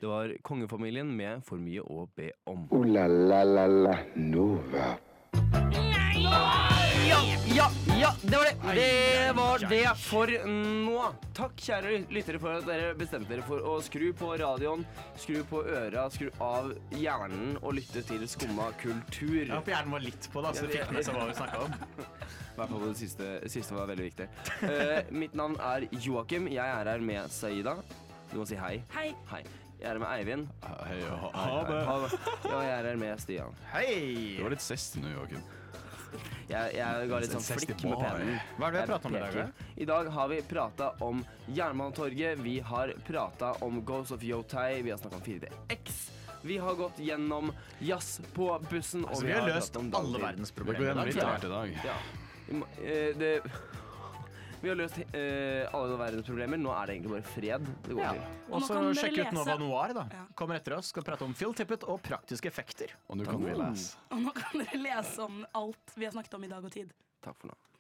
Det var kongefamilien med For mye å be om. La la la la Nova. Ja, det var det. Det var det for nå. Takk, kjære lyttere, for at dere bestemte dere for å skru på radioen, skru på øra, skru av hjernen og lytte til Skumma kultur. Ja, for hjernen var litt på da, så du fikk med seg hva vi snakket om. I hvert fall det siste var veldig viktig. Mitt navn er Joakim. Jeg er her med Saida. Du må si hei. Hei. Jeg er her med Eivind. Hei, ha det. Og jeg er her med Stian. Hei! Det var litt sest nå, Joakim. Jeg ga litt sånn flikk med pennen. Hva er det vi har pratet om i dag, da? I dag har vi pratet om Jernbanetorget. Vi har pratet om Ghost of Yotei. Vi har snakket om 4DX. Vi har gått gjennom jazz på bussen. Og Vi har løst pratet om alle dagtid. verdens Det går problemer. gjennom litt av hvert i dag. Ja. Vi har løst alle verdens problemer. Nå er det egentlig bare fred det går Ja. til. Og nå så kan dere sjekk ut lese. Nova Noir, da. Ja. Kommer etter oss, skal prate om Phil Tippett og praktiske effekter. Og nå kan vi lese. Og nå kan dere lese om alt vi har snakket om i dag og tid. Takk for nå.